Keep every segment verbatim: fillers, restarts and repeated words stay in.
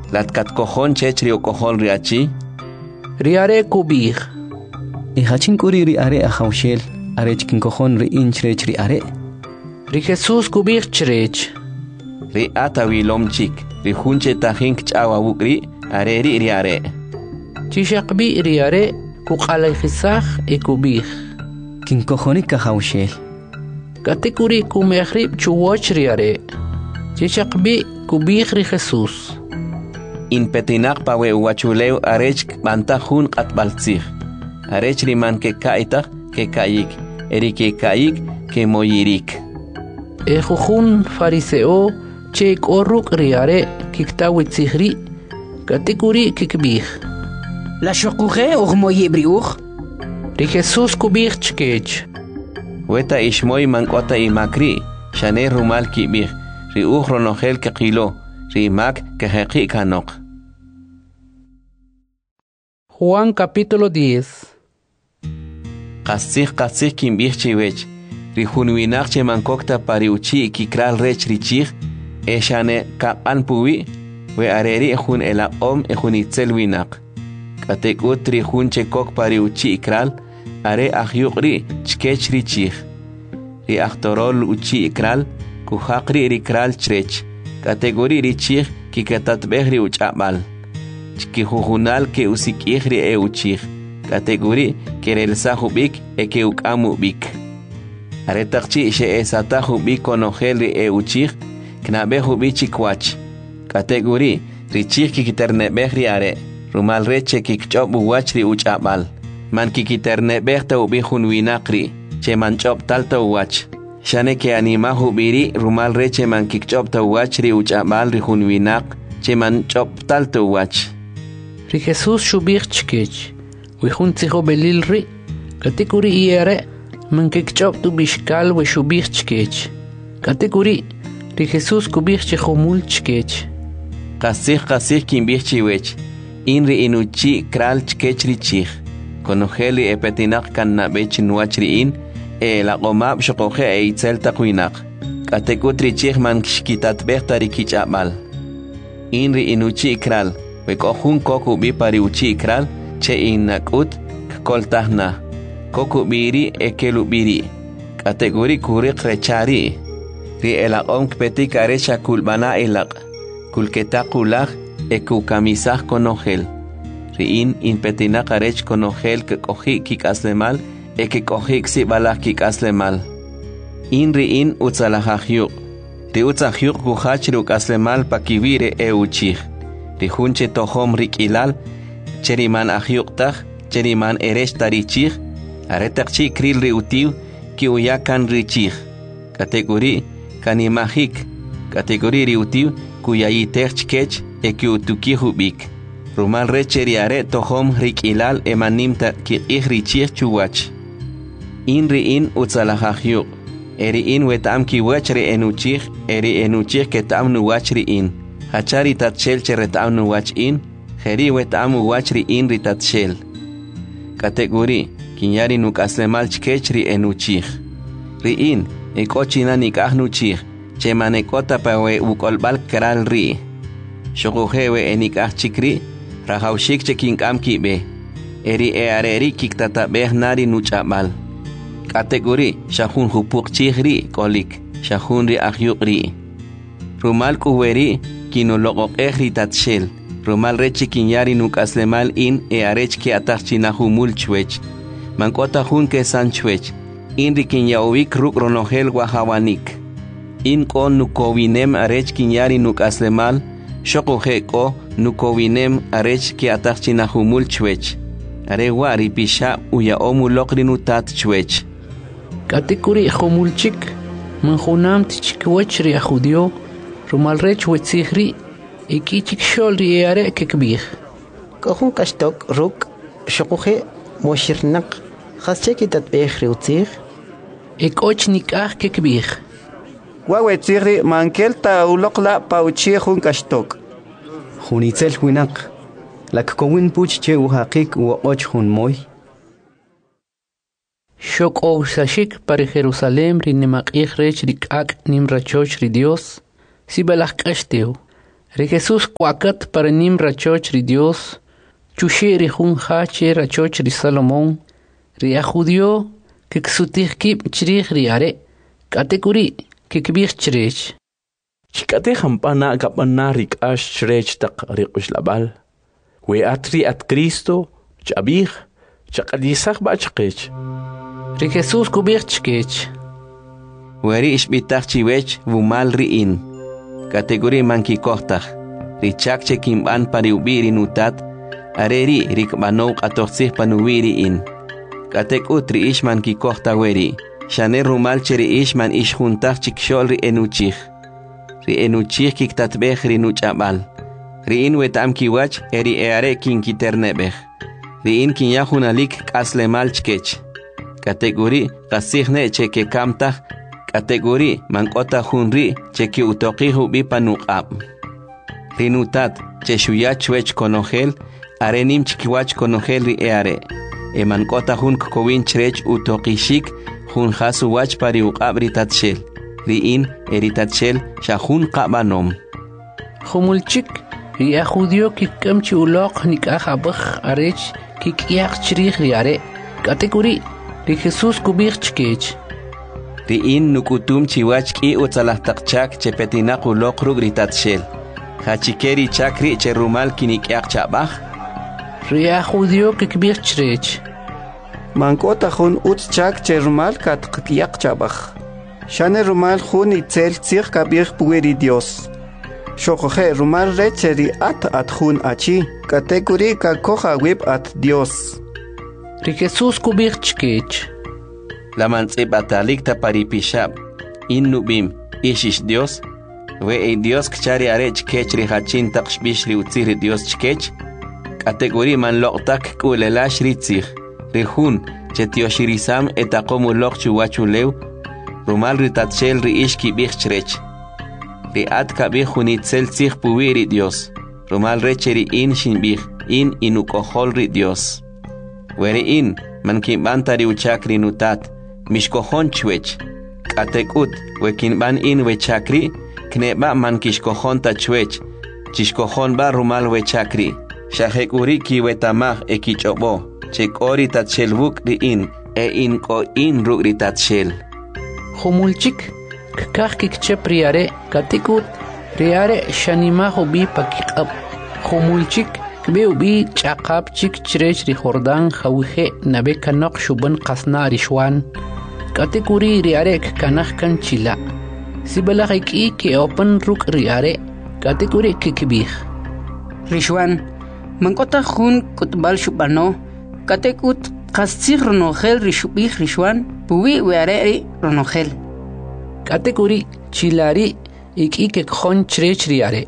Latkat cojon chech rio cojon riachi. Riare kubij. Y hachin kuri riare a haushel. Arech kin cojon ri inchrech riare. Ri Jesús kubij chrech. Ri atawilom chik. Ri hunche tajink chawa wukri. Are ri riare. Chishakbi riare kuqalay khisaj e kubij. Kin cojoni ka haushel. Katikuri kumehrib chuwach riare. Chishakbi kubij ri Jesús. In petinak pawe uachuleu arech bantahun qatbaltzig. Arech riman ke kaitag ke kaik. Eri ke kaik ke moyirik. E jujun fariseo che korruk riare kiktawitzighri. Katikuri kikbij. La shokuje or moyebriuch. Ri Jesús kubij chkech. Weta ishmoy mankota imakri. Shane rumal kibij. Ri uhronogel ke qilo. Ri mak ke heqi kanok. Juan capítulo diez. Qasig qasig kimbij chiwech. Ri hunwinak che mankokta pariuchi kikral rech richig. E shane kapan puwi. We areri hun ela om e hun itzel winak. Katek utri hun che kok pariuchi ikral. Are ahyukri chkech richig. Ri aktorol uchi ikral. Kuhakri rikral chrech. Kategori richig kiketatbeh ri uchabal. Chkihujunal ke usikihri e uchig. Kategori kerelsa hubik e ke ukamu bik. Aretakchi she esata hubik konogel ri e uchig. Knabe hubichi kwach. Kategori richig kikiternebeh ri are. Rumal reche kikchop uwach ri uchabal. Man kikiternebeh ta ubihun winakri. Che manchop talta uwach. Shane ke anima hubiri rumal reche man kikchop ta uwach ri uchabal ri hun winak. Che manchop talta uwach. Ri Jesús shubij chkech. Wihun tziho belil ri. Katikuri iere. Man kikchop tu bishkal we shubij chkech. Katikuri. Ri Jesús kubij chehomul chkech. Qasig qasig kimbij chiwech. Inri inuchi kral chkech richig. Konogeli e petinak kan nabech nuach ri in. E la qomab shokoje e itzel taqwinak. Katekut richig man shkitat behta rikich abal. Inri inuchi kral. Wekojun koku bi pariuchi kral. Che inakut koltahna. Koku biri e kelu biri. Kategori kurik rechari. Ri elaqom kpetik arecha kulbana elaq. Kulketakulaj e kukamisaj konogel. Ri in in petinak arech konogel ke koji kik aslemal. E que cojik si balak kik aslemal. In ri in utzalajahyuk. Ri utzahyuk kuhach ri ukaslemal pakivire e uchig. Ri hunche tohom rik ilal. Cheriman ahyuk taj. Cheriman eresh tarichig. Aretak chi kril ri utiv. Ki uyakan richig. Kategori kanimahik. Kategori ri utiv. Kuyayitech chkech e ki utuki hubik. Rumal recheri are tohom rik ilal emanimta ki ihrichig chuwach. Inri in utzalajahyuk. Eri in wetam ki wachri enuchig. Eri enuchig ketam nu wachri in. Hachari tatshel cheretam nu wach in. Heri wetam wachri in ritatshel. Kategori kinyari nuk aslemal chkechri enuchig. Ri in ekochina nikah nuchig. Chemanekota pawe ukolbal kral ri. Shokuhewe enikah chikri. Rahaushik chekinkam kibe. Eri e areri kiktatabeh nari nuchabal. Kategori shahun hupuk chihri kolik. Shahun ri ahyuk ri. Rumal kuweri kinologok ehri tatshel. Rumal rechi kinyari nuk aslemal in e arech ki atachchinahumul chwech. Mankota hun ke san chwech. Inri kinyawik ruk ronogel wahawanik. In kon nukowinem arech kinyari nuk aslemal. Shokuhe ko nukowinem arech ki atachchinahumul chwech. Are wari pisha uya omulokri tat chwech. Katikuri homulchik. Manjunam tichikwech ri ajudio. Rumal rech wetzihri. Ikichik shol ri are kekbij. Kohun kashtok ruk. Shokuje moshirnak. Khascheki tatbeh ri utzig. Ekoch nikah kekbij. Wawetzihri mankelta ulokla pauchi hun kashtok. Hunitzel winak. Lak kowin puch che uhakik u och hun moy. Shok o sashik para Jerusalem ri nemakih rech ri kak nim rachoch ri Dios. Si balak kashteo. Ri Jesús cuacat para nim rachoch ri Dios, chushi ri jun hache rachoch ri Salomón, ri a judío que ksutih kip chrich ri are, katekuri que kbich chrich. Chikate hampana kapana rik ash chrech tak rikush labal. We atri at Cristo, chabich, chakadisach ba chakech. Ri Jesús kubich chkech. Weri ishbitach chiwech vumal riin. Kategori manki kohtach. Richak chekimban pariubiri nutat. Areri rikbanok atoxih panuwiri in. Katek utri ishman ki kohta weri. Shane rumal cheri ishman ishjuntach chikshol ri enuchich. Ri enuchich kiktatbech ri nuchabal. Ri in wetam kiwach eri eare kin kiternebech. Ri in kin yahunalik kaslemal chkech. Kategori kasihne cheke kamtach. Kategori mankota hunri cheki utoqihu bi panuqab. Rinutat cheshuya chwech konogel arenim chikiwach konogel ri eare. E mankota hun kokowin chrech utoqishik hun hasu wach pari uqab ritatshel. Ri in eritatshel shahun qabanom. Humulchik ri a judío kikamchi uloq nikajabach arech kikiach chrich ri are. Kategori ri Jesús kubich chkech. Ri in nukutum chiwach ki utzalahtakchak chepetinaq uloq rug ritatshel. Hachikeri chakri cherumal kinikiaq chabach. Ri a judío kikbich chrech. Mankota jun utchak cherumal katqiyak chabach. Shane rumal jun itzel tzir kabir pueri Dios. Shokoje rumal recheri at at jun achi. Kategori kakoja wib at Dios. Ri Jesús kubich chkech. La mantzib atalikta paripishab. In nubim ishish Dios. We e Dios kchari arech kech ri hachin taqshbish ri utzir Dios chkech. Kategori man loqtak kulelash ri tzir. Ri hun chetiyoshirisam etaqomu loq chuwachulew. Rumal ri tatshel ri ishki bich chrech. Ri at kabih hunitzel tzir puwiri Dios. Rumal recheri in shinbih. In inukohol ri Dios. Weri in man kimbanta ri uchakri nutat. Mishkohon chwech. Katekut wekinban in wechakri. Kneba man kishkohon ta chwech. Chishkohon ba rumal wechakri. Shahekuri ki wetamach ekichobo. Chekori tatchelbuk ri in. E in ko in rug ri tatshel. Humulchik kkach kikchep riare katikut riare shanimaho bi pakikab. Humulchik kbeu bi chaqab chik chrech ri Jordan khawije nabe kanok shuban qasna rishwan. Katikuri riare kanach kan chila. Sibalakik i ke open ruk riare. Katikuri kikbih. Rishwan, mankota jun kutbal shubano. Katikut qastsir ronogel rishubih rishwan. Puwi weare ri ronogel. Katikuri chilari ik ik khon chrech riare.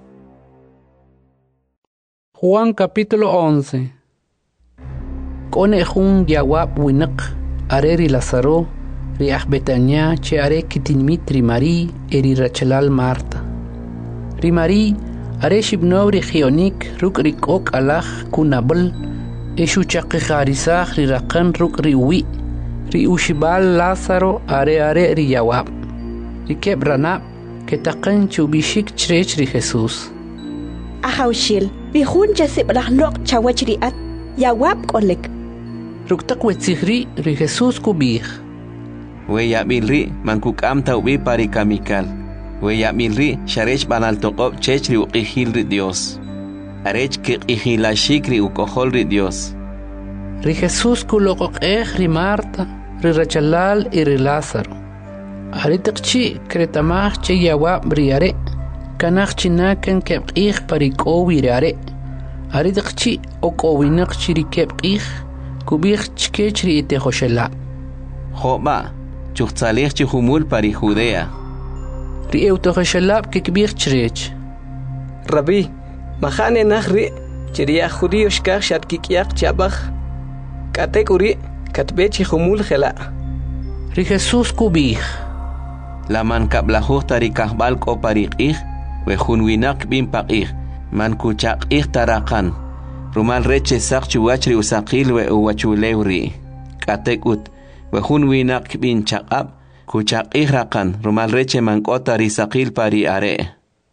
Juan capítulo once. Kone jun yawab winak areri Lazaro riah Betania che are kitinmit rimari eri Rachelal Marta. Rimari are shibno ri khionik ruk rikok alach kunabel eshu chaqi kharisach ri raqan ruk riwi ri ushibal Lazaro are are ri yawab. Ri kebrana ketaqan chubishik chrech ri Jesús. Ahawshil bihun jasib lahnok chawachriat yawab kolek. Ruktak wetzihri ri Jesús kubih. We yabilri mankuk am taubi pari kamikal. We yabilri sharech banal toqob chech ri uqihil ri Dios. Arech ke qihilashik ri ukohol ri Dios. Ri Jesús kuloqoq ej ri Marta ri Rachelal y ri Lázaro. Aritakchi kretamach che yawab riare. Kanach chinakan kebqih parikowi riare. Aritakchi okowinak chiri kebqih. Kubich chkech ri ite hoshela. Joba, chuchtzalech chihumul pari Judea. Ri eutohoshelab kikbich chrech. Rabbi, mahane nahri, chiria judío shkach shat kikiak chabach. Katekuri, katbe chihumul hela. Ri Jesús kubich. La man kablajuh tari kahbal ko pariqih, we hunwinak bin paqih, man kuchaqih tarakan. Rumal reche sak chuwachri usaqil we uwachulewri. Katekut, we hunwinak bin chaqab, kuchaqih rakan, rumal reche man kota risaqil pari are.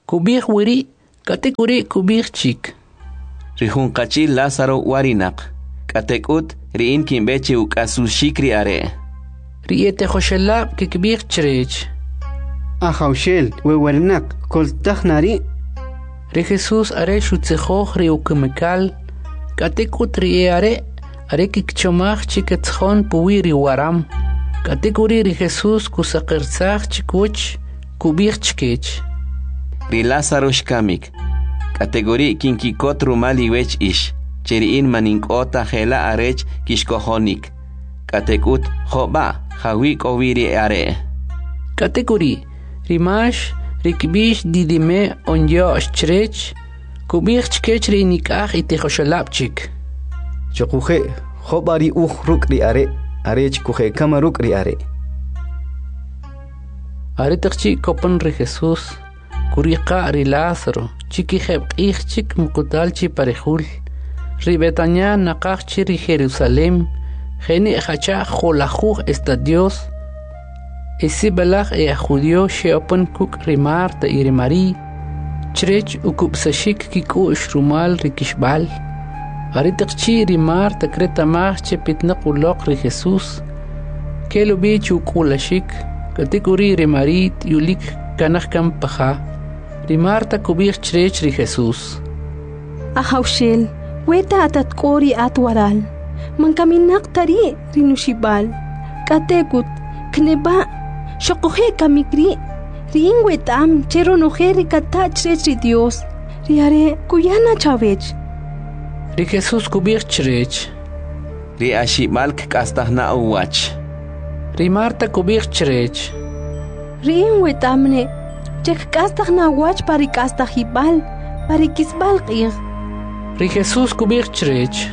Kubir wiri, katekuri kubir chik. Rihun kachi Lázaro warinak. Katekut riin kimbechi ukasu shikri are. Riete hoshelab kikbir chrech. Ahaushel, wewernak, koltahnari. Ri Jesús are shutzehoch ri ukemekal. Katekut ri are, are kikchomach chiketchon puwiri waram. Katekuri ri Jesús kusakerzach chikuch, kubir chkech. Ri Lázaro shkamik. Kategori kinkikot rumali wech ish. Cheriin maninkota hela arech kishkohonik. Katekut hoba hawik oviri are. Kategori rimash rikbish didime onyo ashrech kubir chkech ri nikach itehoshalapchik. Chokuhe, hobari uh rukri are, arech kuhe kama rukri are. Aritachchi kopan ri Jesús, kuriqa ri Lázaro, chiki heb ichchik mukutalchi parejul. Ri Betania naqachchi ri Jerusalem, geni hacha jolajuj esta Dios. Esi balach e judío sheopan kuk ri Marta y ri Mari, chrech ukupsashik kiku shrumal ri kishbal. Aritachchi ri Marta kreta machche pitnaq ulok ri Jesús, kelo bich ukulashik, katikuri ri Marit yulik kanach kam paja. Ri Marta kubir chrech ri Jesús. Ahaushel, weta atat kori at waral. Man kaminak tari rinushibal. Katekut, kneba, shokohe kamikri. Rin wetam, chero nojeri kata chrech ri Dios. Riare, kuyana chavech. Ri Jesús kubir chrech. Ri ashimalk kastahna uwach. Ri Marta kubir chrech. Rin wetamne. Chek kastah na wach pari kastah hibal, pari kisbal qir. Ri Jesús kubir chrech.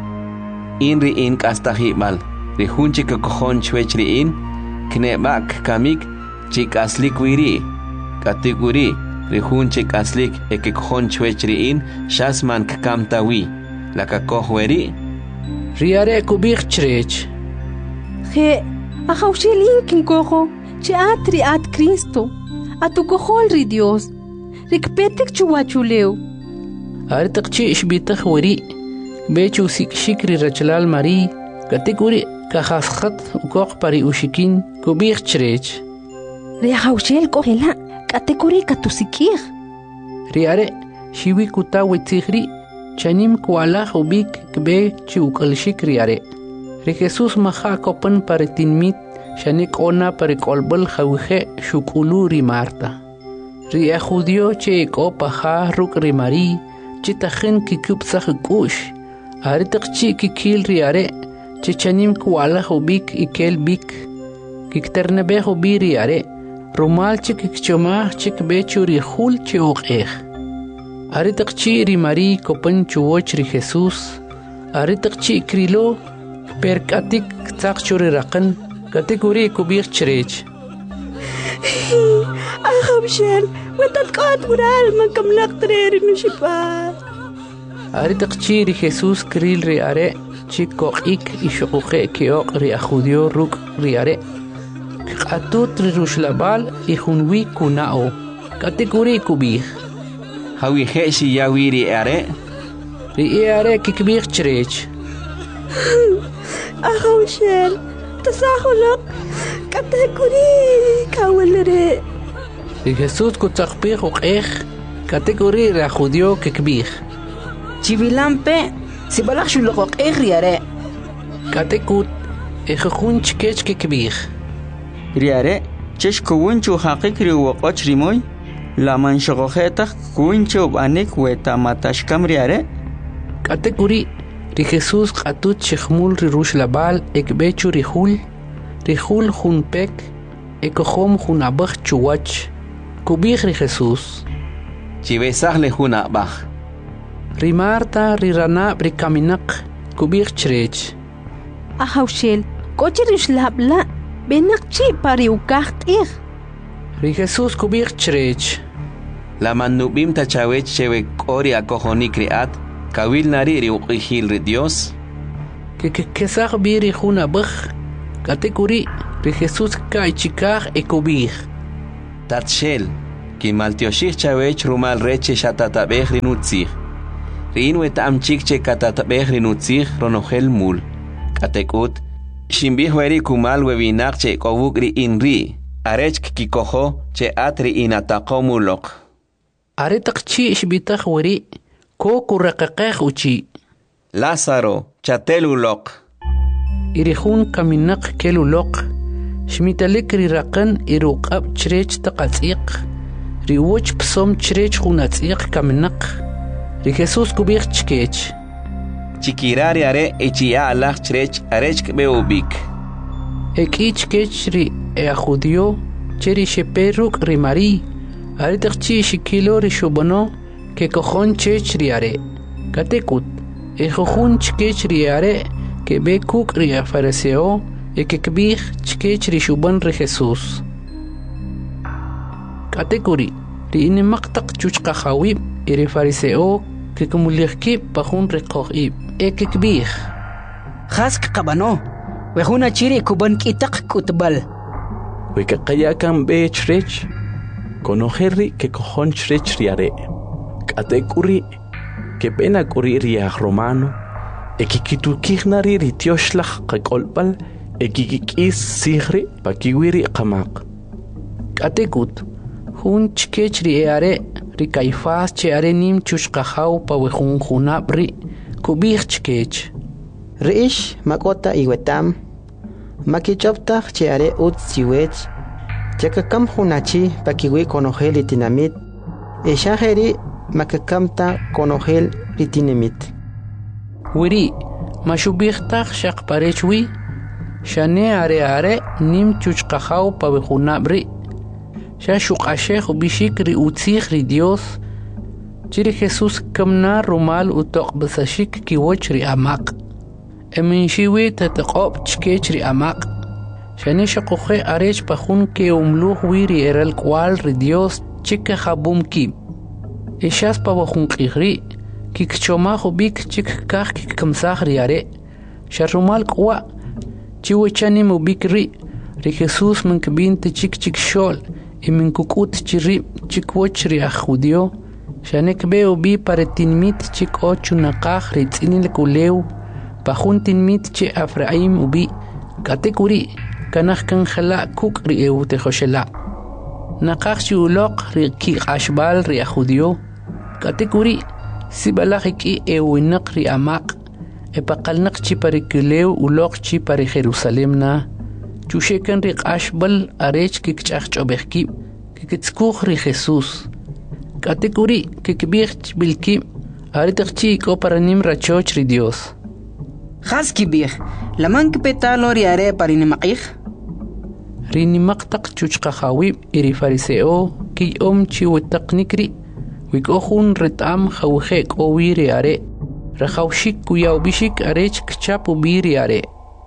In ri in kastah hibal. Ri hunchi kakohon chwech ri in. Knebak kamik chik aslik wiri. Katiguri ri hunchi aslik ekikohon chwech ri in. Shasman kakamtawi. La kakohweri. Ri are kubir chrech. He, ahaushel in kinkoho, che atri at Cristo. Atukohol ri Dios. Rikpetek chuwachuleu. Aritachchi ishbitach wari. Bechu shikri rachlal Mari. Katikuri kahaskat ukok pari ushikin kubir chrech. Ri ahaushel kohela. Katikuri katusikir. Ri are shiwi kuta witzigri. Chanim kualach ubik kbe chiukalshik ri are. Ri Jesús maha kopan pari tinmit. Shanik ona perikolbel jawije shukulu ri Marta. Ri a judío che ko paja ruk ri Mari, chitajen kikupsaj kush. Aritachchi kikil ri are, chichanim kuala hubik ikel bik. Kikternebe hubi ri are, rumal chik kikchomah chik bechu ri hul che oqeh. Aritachchi ri Mari kopan chuoch ri Jesús. Aritachchi krilo perkatik tzakchuri raqan. Kategori kubir chrech. Ahaushel, wetat qat ural man kamlaq treri nushibal. Aritachchi ri Jesús kril ri are, chikoqik ishoqe keoq ri judío ruk ri are. Qatut ri rushlabal i hunwi kunao. Kategori kubir. Hawi heshi yawi ri are. Ri are kikbir chrech. Ahaushel. Tasahulok kategori kawalere. Ri Jesús kutzakpir uqeh kategori ra judío kikbir. Chivilampe sibalach shulok uqeh riare. Katekut ejejun chkech kikbir. Riare chesh kuwunchu haqik ri waqoch rimoy la manshogojeta kuwunchu banik weta matashkam riare. Kategori Ri Jesús qatut chikmul ri rush labal ekbechu ri hul, ri hul jun pek, ekohom jun abaj chuwach, kubir ri Jesús. Chibesaj le jun abaj. Ri Marta ri ranab ri kaminak, kubir chrech. Ahaushel, kochi rush labla, benak chi pari ukacht ir. Ri Jesús kubir chrech. La manubim tachawech chewe kori akohonik riat. Kawil nari ri uqihil ri Dios. Que que kesach biri jun abaj. Katekuri ri Jesús kai chikaj ekubir. Tatshel Kimaltioshik chawech rumal reche shatatabej rinutzig. Rin wetam chikche katatabej rinutzig ronogel mul. Katekut, shimbih weri kumal webinak che kovukri inri. Arech kikoho che atri inatako mulok. Aretak chi ishbitak weri, ko kurakakech uchi. Lázaro, chatelulok. Irihun kaminak kelulok. Shmitalik rirakan iruqab chrech taqatsiq. Riwoch psom chrech hunatsiq kaminak. Ri Jesus kubich chkech. Chikirari are echia alach chrech arech beubik. Ekich kech ri e judio cheri sheperuk ri mari. Aretakchi shikilo ri shubono ke kojon chech ri are. Katekut. E jojun chkech ri are ke bekuk ri fariseo e ke kbih chkech ri shuban ri Jesus. Katekuri ri ini maqtaq chuchqa khawib ri fariseo ke kumulihki pahun ri qoqib e ke kbih. Khask qabano wehuna chiri kuban kitaq kutbal. Weke qayakan be chrech konojerri ke kojon chrech ri are. Katekuri que pena corrir a romano e que kitukignari ritioslach qakolpal e kikikis sigri pakiwiri qamaq katekut hun chkechri are ri kaifas che are nim chushqahaw pa wehun hunabri kubich chkech riish makota iwetam makichoptaq che are ut siwech chakakam hunachi pakiwi konojeli tinamit e shaheri makakamta konogel ritinemit. Wiri, mashubihtak shak parechwi, shane are are nim chuchqahaw pa wehunabri, shashuk ashek bishik ri utzig ri Dios, chiri Jesus kamna rumal utok basashik kiwoch ri amaq. Emin shiwi tataqob chkech ri amaq. Shane shakuche arech pahun ke umluh wiri eral kwal ri Dios chike habum kib. Eshas pa wahun qigri kikchoma khubik chik kah kikkamsah riare sharumal kwa chiwechani mubikri ri Jesus min kbint chik chik shol e min kukut chiri chik woch ri ajudio shanek beo bi paretinmit chik ochu naqah ri tsinil kulew pahun tinmit che Efraim ubi katekuri kanah kan khala kuk ri ew te khoshela naqaq shulok ri ki ashbal ri ajudio katekuri sibalaqi e winaq ri amaq e paqalnaq chi parikulew ulok chi pari Jerusalem na chushekan ri ashbal arech ki kchachobeki ki kitskukh ri Jesus katekuri ki kibich bilki aritaqchi ko paranim rachoch ri Dios khas kibih laman kpetalo ri are parinimaqih rini maqtaq chuchqa khawib iri fariseo ki om chi wtaqnikri wikohun retam khawhe kowiri are rakhawshik kuyaw bishik arech kchapu biri are.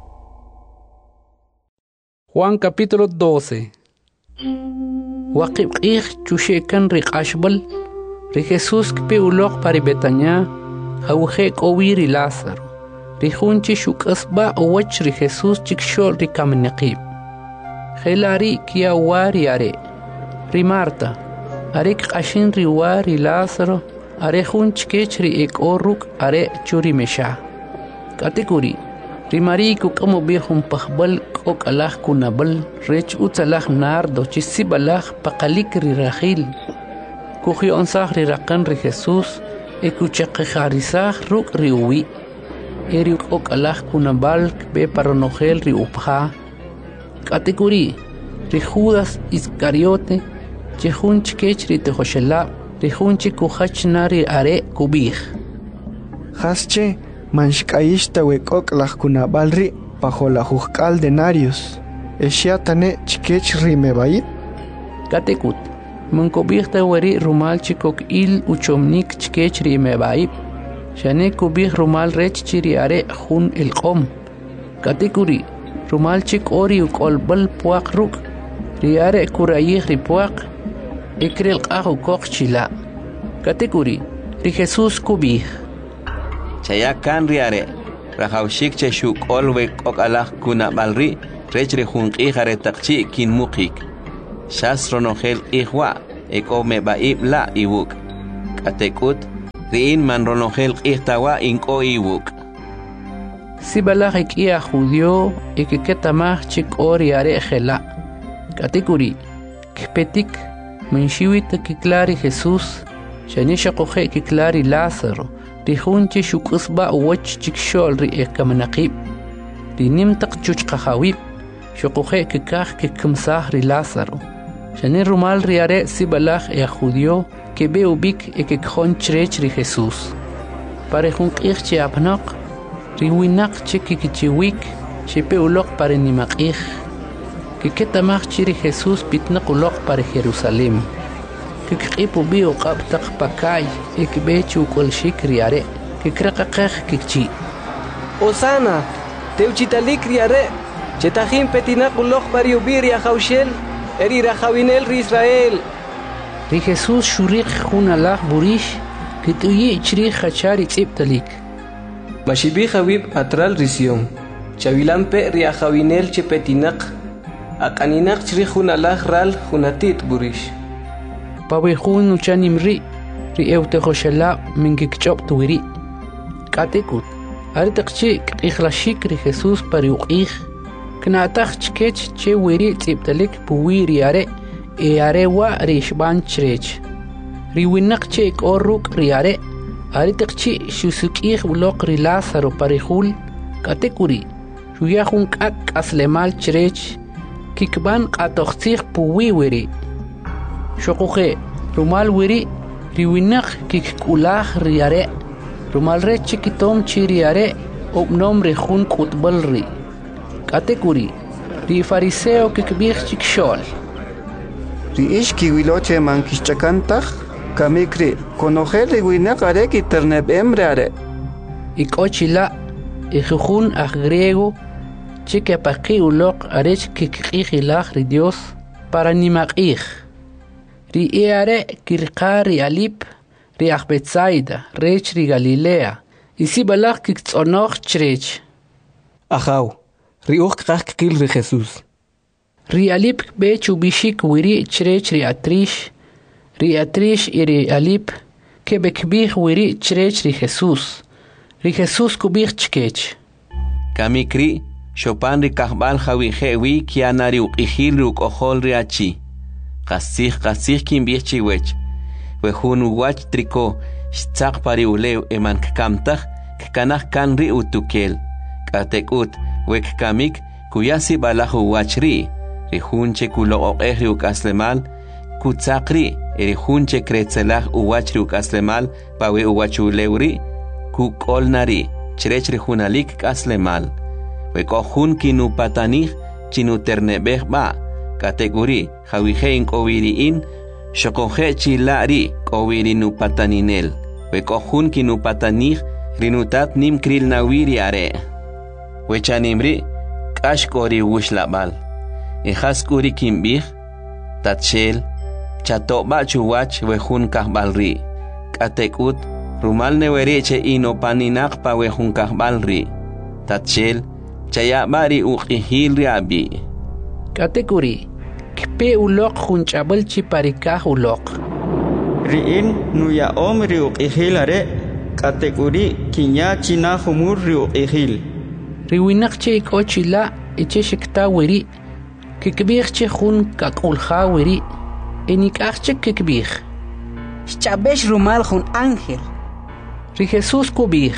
Juan capítulo doce. Waqib qih chushekan ri qashbal ri Jesus kpe ulok pari Betania khawhe kowiri Lázaro ri hunchi shukasba owach ri Jesus chikshol ri kamnaqib Gelari kia wari are. Ri Marta. Arek qashin ri wari Lázaro. Are hunch kechri ek oruk are churi mesha. Katekuri. Ri Mari kukamo bihum pahbal kok alah kunabal. Rech utsalah nardo chisibalah pakalik ri Rahil. Kuhi onsah ri rakan ri Jesus. Ekuchakharisah ruk ri uwi. Eri kok alah kunabal be paronogel ri upha. Katekuri, ri Judas Iscariote, che hunch kech ri tejoshela, ri hunchi kuhach nari are kubih. Hasche, manshkaishta wekok lah kunabalri, bajo la juzcal denarios. Eshiatane chikech ri mebaib. Katekut, mankobihta weri rumal chikok il uchomnik chikech ri mebaib. Shane kubih rumal rech chiri are hun el qom. Katekuri, rumal chik ori ukolbal puak ruk riare kurayih ri puak ikril qahu kok chila katekuri ri Jesus kubih chayakan riare rahawshik che shuk olwe kok alah kuna balri rech ri hunqi hare taqchi kin muqik shas ronogel ihwa ekome baib la iwuk. Katekut, riin man ronogel ihtawa inko iwuk. Si balak ikia judio ikiketamah chik ori are gela. Katekuri, kpetik, menshiwit kiklari Jesús, shanisha kohe kiklari Lázaro, rihunchi shukusba uwach chik shol ri ekamanakib. Rinimtak chuch kahawib, shukohe kikah kikumsah ri Lázaro. Shani rumal riare si balak e judio, que be ubik e que conchirech ri Jesús. Pare junk ich apnok, riwinak chikikichiwik, chepe ulok pare nimakich. Que ketamach chiri Jesús pitnak ulok pare Jerusalem. Que kipu bi uqab tak pakay, e que be chukol shik riare, que krakakach kikchi. Osana, teuchitalik riare, chetajim petinak ulok pare ubir ya haushel, eri rajawinel ri Israel. Ri Jesús shurik junalach burish, que tuyi chri hachari tziptalik. Mashibi Habib atral risión, chavilampe riajawinel chepetinak, akaninak chri junalach ral junatit burish. Pawe jun uchanimri, ri eutejoshala mingikchop tuiri. Katekut, aritakchi ikhlashik ri Jesús pariuqih, knatach chkech che wiri tziptalik puwiri are, e arewa rishban chrech. Riwinak chek oruk riare, aritakchi shusukih ulok ri Lázaro parihul, katekuri, shuyahun kak aslemal chrech, kikban katoxtich puwiwiri. Shokuhe, rumal wiri, riwinak kikulah riare, rumal re chikitom chiriare, opnom rihun kutbalri. Katekuri, ri fariseo kikbih chikshol. Riish kiwiloche mankishchakantach, kamikri, konogel riwinak are kiterneb emreare. Ikochila, ijujun aj griego, chikapaki ulok arech kikijilach ri Dios, para nimakij. Ri eare kirkari alip, ri aj Betsaida, rech ri Galilea, isi balak kikzonoch chrech. Ajaw, ri uch krak kil ri Jesús. Ri alip be chubishik wiri chrech ri atrish, ri atrish iri alip, ke bekbih wiri chrech ri Jesús, ri Jesús kubih chkech. Kamikri, Chopin ri kahbal jawijewi kianari uqihil ruk ojol ri achi. Qasih qasih kimbih chiwech. Wehun uwach triko, shtzaq pari ulew eman kkamtach, kkanach kan ri utukel. Katekut, wek kamik, kuyasi balah uwach ri. Rihunche kulo oqeh ri ukaslemal, kutzaqri, erihunche kretzelach uwach ri ukaslemal, pawe uwach ulewri, kukolnari, chrech rihunalik kaslemal. Wekohun kinu patanich, chinu ternebeh ba, kategori, jawijein kowiriin, shokoje chilari, kowiri nu pataninel. Wekohun kinu patanich, rinutat nim kril nawiri are. Wechanimri, kashkori wushlabal. Ejaskuri kimbih, tatshel, chatoba chuwach wehun kahbalri. Katekut, rumal newereche ino paninak pa wehun kahbalri. Tatshel, chayabari uqihil riabi. Katekuri, kpe ulok hunchabal chiparikah ulok. Riin nuya om ri uqihil are, katekuri kinya china humur ri uqihil. Riwinak che ikochila, eche shikta wiri, kikbih che hun kakulha wiri, enikach che kikbih. Chabesh rumal hun ángel. Ri Jesús kubih.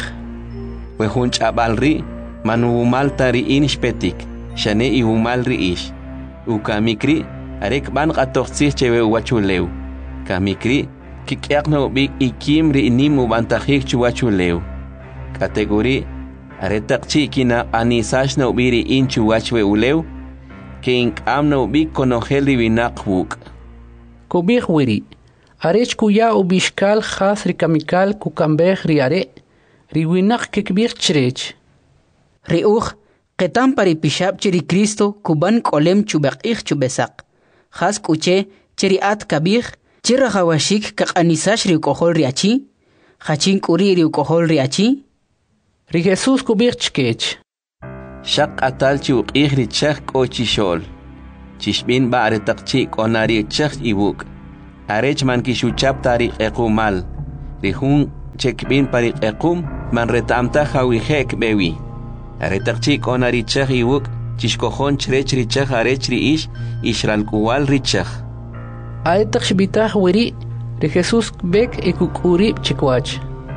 Wehun chabalri, manu maltari inishpetik, shane i humalri ish. Ukamikri, arek ban qatoxsih chewe wachulew. Kamikri, kikyakno bik ikim ri inimu bantahik chuwachulew. Kategori, aretak chikina anisash no biri inchu wachwe ulew, que inkam no bik konogel rivinakbuk. Kubih wiri, arech kuya ubishkal khas rikamikal kukambeh riare, riwinak kikbih chrech. Riuch, ketam pari pishab chiri Cristo kuban kolem chubaqih chubesak. Khas kuche chiri at kabih, chira hawashik kak anisash riukohol riachi, hachin kuri riukohol riachi. Ri Jesús kubih chkech. Shak atal chuqih ri chak kochishol. Chishbin ba aretak chik onari chak ibuk. arech man kishuchap tari ekumal rihun chekbin pari ekum man retamta hawihek bewi aretakchik onarichach iwuk chishkojon chrech richach arech riish ishralkuwal richach aetak shbitah wiri ri Jesús bek ekukuri chikwach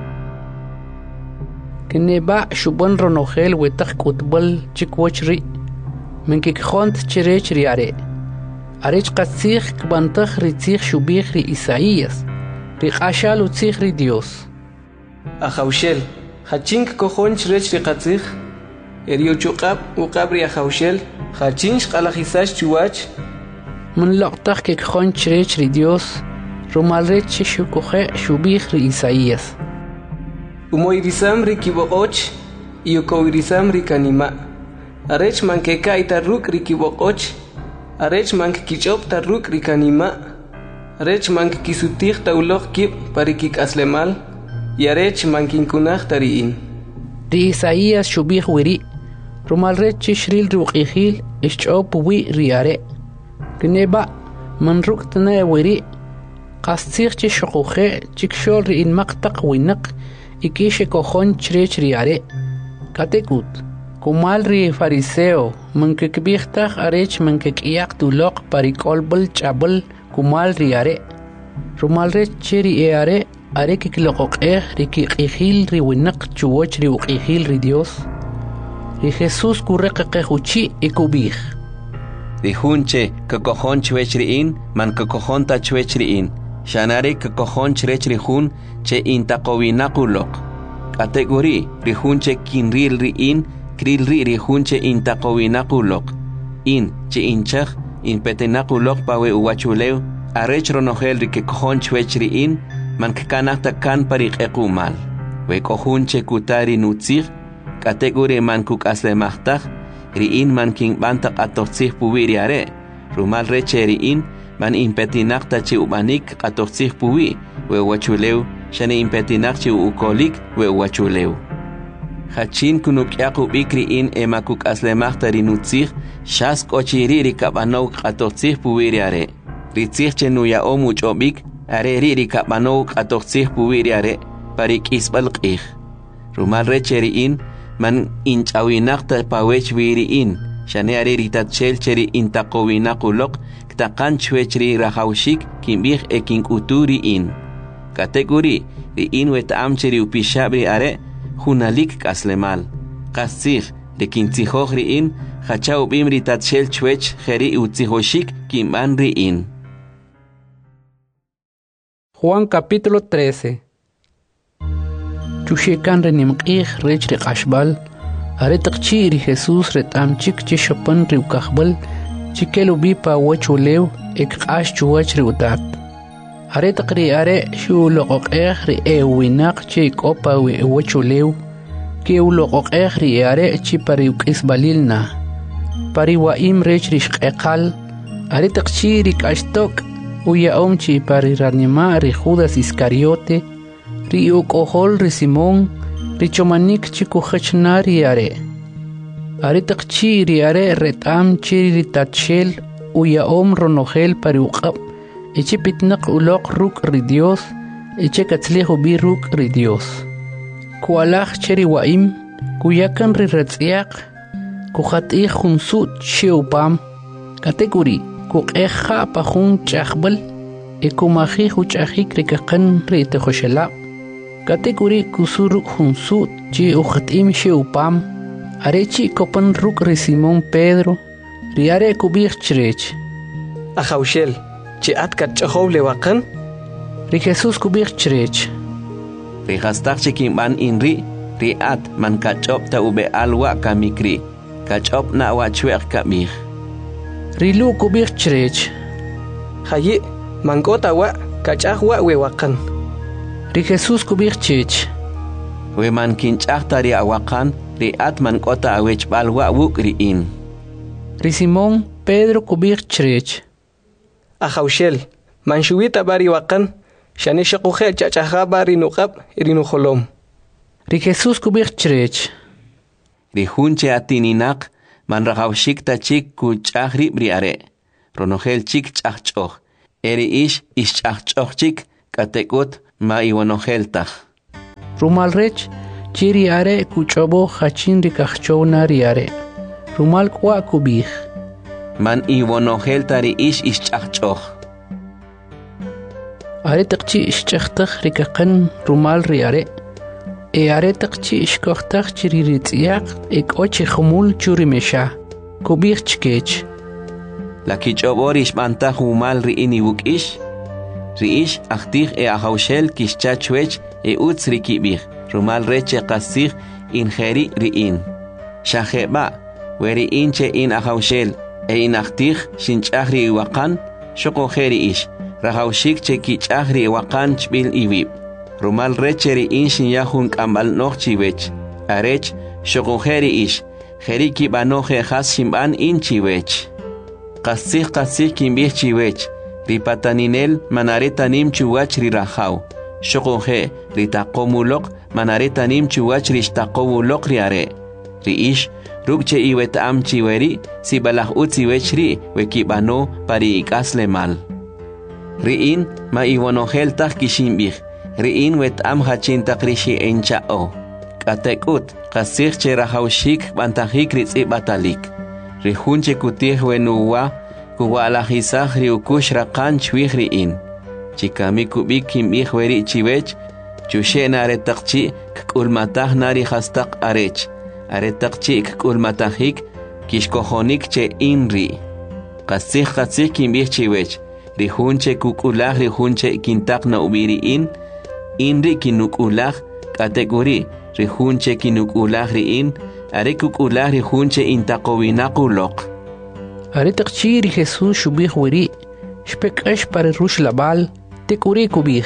Kineba shubon ronogel wetak kutbol chikwachri menkik khont chrech riare arech qatzikh kbantakh ritzikh shubikh ri Isaías ri qashal utzikh ri Dios Ahaushel hachink kojon chrech ri qatzikh eriochuqab uqab ri ahaushel hachinch qalajisash chuwach من لقطخ que khon chrech ri Dios rumalrech shukuje shubikh ri Isaías Umoirisam ri kiboqoch y ukoirisam ri kanima arech mankeka itaruk ri kiboqoch arech mank kichop taruk ri kanima arech mank kisutih tauloq kib parikik aslemal y arech mankinkunaj tariin ri Isaías shubikh wiri rumalrech shril ruqihil ischop wi riare Kineba man ruktna wiri qastikh chi shukuje chikshol ri in maqtaq winaq ikishe kojon chrech riare katekut kumal ri fariseo mankekbihtaj arech mankekiyaq tuloq parikolbol chabol kumal riare rumalrech cheri eare are kikloqoqej ri kiqihil ri winaq chuwoch ri uqihil ri Dios ri Jesús kurreqequchi ikubih Dijunche kokojon chwechriin man kokojon ta chwechriin shanare kokojon chrechrijun che intaqowinaquloq kategori rijunche kinril riin krilri rijunche intaqowinaquloq in che inchaj inpetenaquloq pawe uwachuleu arech ronogel ri kokojon chwechriin man kanata kan pariqequmal we kojunche kutari nutzig kategori man kukaslemajtaj riin man king bantaq atortzih puwi riare rumal reche riin man impetinaq tachi ubanik atortzih puwi we wachuleu shane impetinaq chi ukolik we wachuleu hachin kunukyaq ubik riin emakuk aslemaj tarinutzih shas kochiri rikabanow atortzih puwi riare ritzih chenuya omuch obik are ri rikabanow atortzih puwi riare parik isbal qih rumal reche riin man inchawinaqta pawech wiriin shane are ritatchel cheri intaqowinaquloq ktaqan chwechri rahawshik kimbih ekin uturi in kategori riin wetam cheri upishabri are hunalik kaslemal qasih lekintzihoj riin hachau bim ritatchel chwech jeri utzihoshik kimban riin Juan capítulo trece Chushekan renimqih rech ri qashbal aretaqchi ri Jesús retamchik chi shopan ri ukahbal chikelu bipa wachulew ekqash chuwach ri utat aretaqri are shu loqoqeh ri ewinaq chi kopa wi wachulew ke uloqoqeh ri are chi pari ukisbalilna pari waim rech ri shqeqal aretaqchi ri qashtok uya omchi pari ranima ri Judas Iscariote ri ukohol ri Simón ri chomanik chiku khachnari are are taqchi ri are retam chi ri tatchel uya om ronogel pari uqab echi pitnaq uloq ruk ri Dios eche katzlejo bi ruk ri Dios kualaj cheri waim kuyakan ri retziaq kukhati khunsut cheupam kategori kuqeja pajun chaqbal ekumaji huchajik ri kaqan ri tejoshela kategori kusuru hunsut chi ujatim sheupam arechi kopan ruk ri Simón Pedro riare kubich chrech Ahaushel chi atkat chahow lewaqan ri Jesús kubich chrech ri hastaq chikimban inri ri at man kachop ta ube alwa kamikri kachop na wa chweq kamih ri lu kubich chrech hayi mankota wa kachahwa wewaqan ri Jesús kubich chech we man kinchaqta ri awaqan ri at man kota awech balwa wuk ri in ri Simón Pedro kubich chrech Ahaushel man shuwita bari waqan shane shaquje chachaha bari nuqab ri nuholom ri Jesús kubich chrech ri hunche atininaq man rahawshik ta chik ku chahri briare ronogel chik chahchoh eri ish ishch'achch'oqchik k'atek'ut ma iwanojeltaj. Rumal rech chiri are kuchobo hachin rikachchowna riare. Rumal kwa kubij. Man iwanojeltari ish ishch'achch'oj. Are taqchi ishch'achtaj rikakan rumal riare. E are taqchi ishkohtaj chiri ritziaq ek ochi khumul churi mesha. Kubij chkech. La kichobor ishmantaj umal ri'in iwuk ish. Ri'ish achtij e ahaushel kishchachwech e utz rikibij. Rumal reche qasij injeri ri'in. Shajeba, weri inche in ahaushel e in achtij shinchahri iwakan, shokojeri ish. Rahaushik che kichahri iwakan chbil iwib. Rumal reche ri'in shinyahun kambal nochchiwech. Arech, shokojeri ish. Jeri kibanoje has shimban inchiwech. Qasij qasij kimbij chiwech. Ripataninel manaretanim chuwach rirajau. Shokoje ritaqomulok manaretanim chuwach rishtaqowulok riare. Riish rukche iwet am chiweri si balah utziwech ri wekibano pari ikasle mal. Riin ma iwonojel tak kishimbij. Riin wet am hachintaq rishi enchao. Katekut qasij che rahaushik bantajik ritzi batalik. Rihunche kutij wenuwa kuwalajisaj riukush raqan chwij riin. Chikami kubik kimbij weri chiwech chushen aretaqchi k'ulmataj nari hastaq arech. Aretaqchi k'ulmatajik kishkojonik che inri. Qasij qasij kimbij chiwech. Rihunche kuk'ulaj rihunche kintaq na ubiriin. Inri kinuk'ulaj kategori. Rihunche kinuk'ulaj riin. Are kuk'ulaj rihunche intaqowinaquloq. Are taqchiri Jesús shubij weri. Shpekash para rush labal. Tekuri kubij.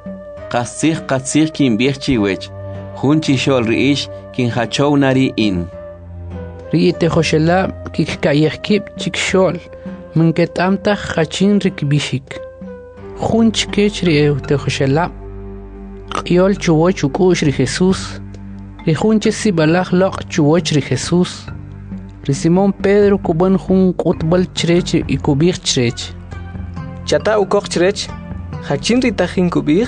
Qasij qasij kimbij chiwech. Hunchi shol riish kinhachow nari in. Riite hoshela kikkayekib chikshol. Minket amta hachin rikbishik. Hunch kech ri te hoshela. Qyol chuwoch ukush ri Jesús. Ri hunche si balaj loq chuwoch ri Jesús. Ri Simón Pedro kuban hun qutbal chrech y kubij chrech. Chata ukok chrech. Hachin ritajin kubij.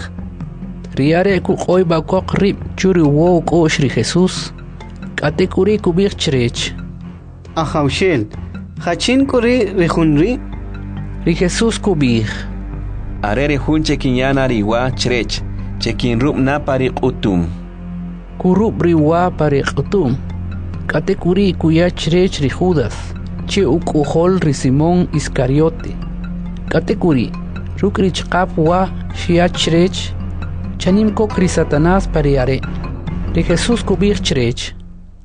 Riare kuqoy bakok rib churi wo kosh ri Jesús. Kate kuri kubij chrech. Ahaushel, hachin kuri rihunri. Ri Jesús kubij. Are rihunche kinyana riwa chrech. Chekin rub na pari qutum. Kurub riwa pari qutum. Kate kuri kuya chrech ri Judas. Che ukuhol ri Simón Iscariote. Kate kuri. Rukri chqap wa shia chrech. Chanim kokri Satanás pariare. Ri Jesús kubij chrech.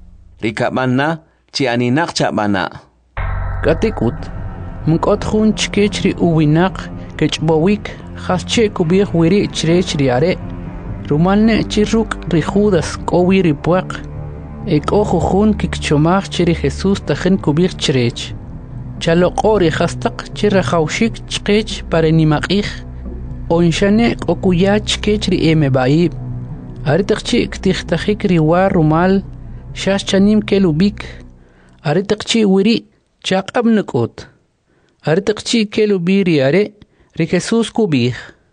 Rikabana chi aninak chabana. Katekut. Mkot hun chkech ri uwinak kechbowik. Hasche kubij wiri chrech riare. Rumalne chiruk ri Judas kowi ri puak. Ek ojo hun kikchomach chiri Jesús tajen kubij chrech. Chalokori hastaq chirajaushik chkech para nimaqij. Onshane okuya chkech ri emebaib. Aritaqchi ktijtajik riwa rumal. Shash chanim kelubik. Aritaqchi wiri chaqab nukot. Aritaqchi kelubiri are. Ri Jesús kubij.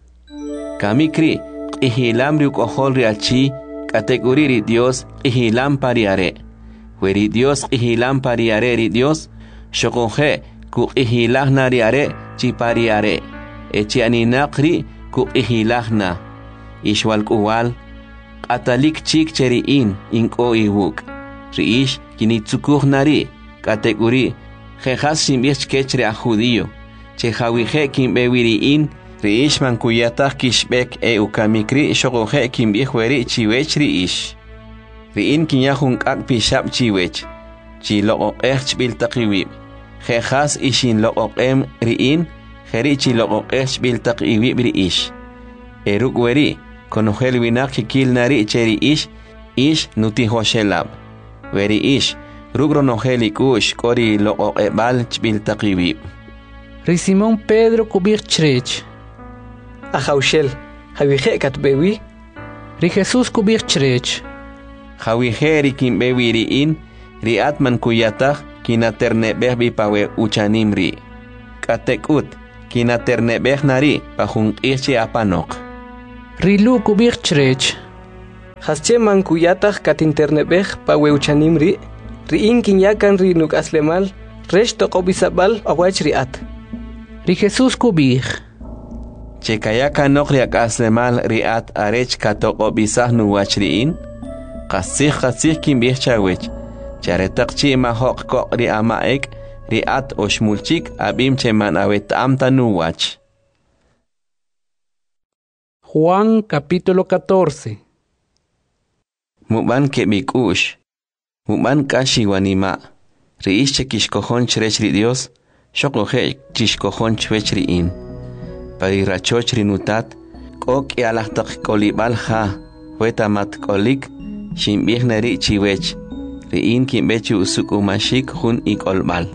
Kamikri ihilam riuk ojol riachi kategori ri Dios ihilam pariare. Weri Dios ihilam pariare ri Dios. Shokonje ku ihilahna riare chipariare. Echi aninakri ku ihilahna. Ishwal kuwal. Atalik chik cheri in inko iwuk. Riish kinitsukuhnari kategori. Jejas simbich kechre a judío. Che hawije kimbewiri in. Riish man kuyatak kishbek e ukamikri shokoje kimbihweri chiwech riish. Riin kinyahun kak pishap chiwech. Chilo ech biltakiwib. Jejas ishin lo oqem riin. Jerichi lo oqech biltakiwib riish. Eruk weri. Konojel winak kikil nari cheri ish. Ish nuti hoshelab. Weri ish. Rugro nojeli kush kori lo oqebal chbiltakiwib. Ri Simón Pedro kubij chrech. Ahaushel. Hawije katbewi. Ri Jesús kubij chrech. Hawije rikimbewi riin. Riatman kuyataj kinaterne behbi pawe uchanimri. Katekut kinaternebej nari pajunq'ijchi apanok. Rilu kubich chrech. Hasche mankuyataq katinternebej pa weuchanimri, riin kinyakan ri nuk aslemal, resh toqobisabal awach riat. Ri Jesús kubich. Chekayaka nok riak aslemal riat arech katoqobisaj nuwach riin, qasij qasij kinbij chawech, charetaqchi mahoq koq ri amaek, riat oshmulchik abim cheman awet amta nuwach. Juan capítulo catorce. Muban kebikush, muban kashi wanima, riish chekishkojon chrech ri Dios, shokoje chishkojon chwech riin. Pari rachoch rinutat, kok yalahtak kolibal ha, wetamat kolik, shimbih neri chiwech, riin kimbechu usuk umashik hun ikolbal.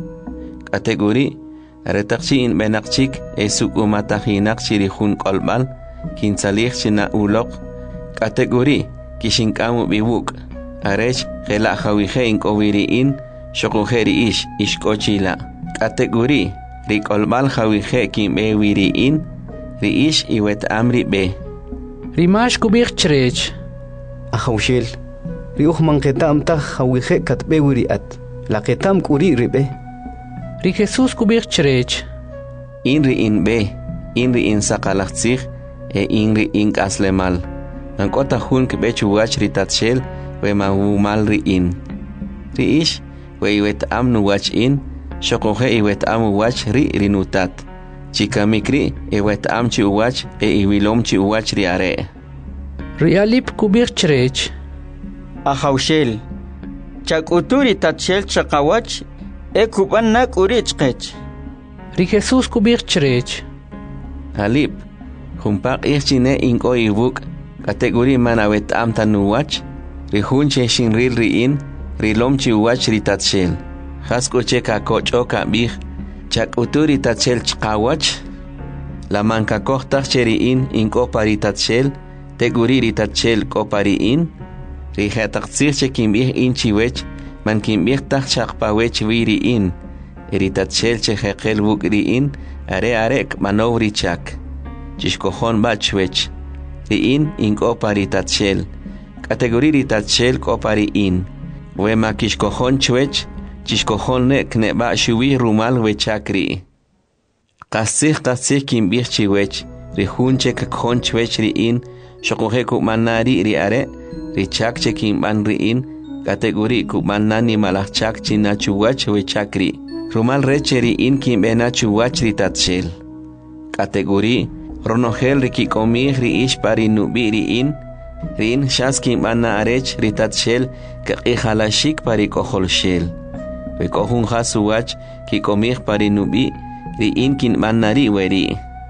Kategori, retakchi in benakchik, esuk umatahinak chiri hun kolbal, kinsalih china ulok. Kategori, kishinkamu biwuk, arech gela hawije in kowiriin, shokujeri ish, ishkochila. Kategori, rikolbal hawije kimbe wiriin, riish iwet amri be. Rimash kubich chrech. Ahawshel, riuh manketam ta hawije katbe wiriat, la ketam kuri ribe. Ri Jesús kubich chrech. Inri in be, inri in sakalachtzig, e inri in kaslemal. Nankota hun kebechu wach ritatshel, we mahumal ri in. Riish, we iwet am nu wach in, shokoje iwet am wach ri rinutat. Chikamikri, iwet am chi wach, e iwilom chi wach riare. Rialip kubich chrech. Ahawshel, chakuturi tatshel chakawach, e kuban nak urichkech. Ri Jesús kubich chrech. Alip, humpak ichine inko ibuk, kategori manawet am tanuwach, rihun che shinril riin, rilom chi wach ritatshel. Hasko che kakocho kabih, chak uturi tatshel chkawach, la manka kohtach cheriin inko paritatshel, teguri ritatshel ko pariin, rihataktsir che kimbih in chiwech, man kimbih tak chakpawech viriin, eritatshel che hekel buk riin, are arek manovri chak. Chishkojon bachwech, riin inko paritatshel, kategori ritatshel ko pariin, wema kishkojon chwech, chishkojon nek neba shuwi rumal wechakri. Kasih kasih kimbih chiwech, rihun che kakjon chwech riin, shokoje kumanari riare, richak che kimban riin, kategori kumanani malachak chinachuwach wechakri. Rumal reche riin kimbena chuwach ritatshel. Kategori Ronogel rikikomih riish pari nubi riin, riin shas kimbana arech ritatshel kakihalashik pari koholshel. Vekohun hasuwach kikomih pari nubi riin kinbanari weri.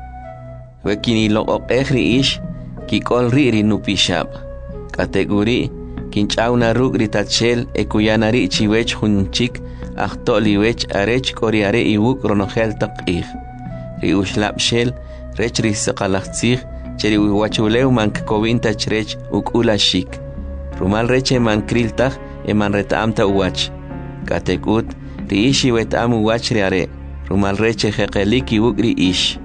Vekinilo okeh riish kikol ri rinupishab. Kategori kinchauna ruk ritatshel ekuyanari chiwech hunchik ahtoliwech arech koriare iwuk ronogel takih. Riushlapshel rech risaqalachtzig cheri wiwachulew mankkovin tachrech ukulashik. Rumal reche mankriltaj eman retamta uwach. Katekut riishi wetam uwach riare. Rumal reche jeqeliki wuk riish.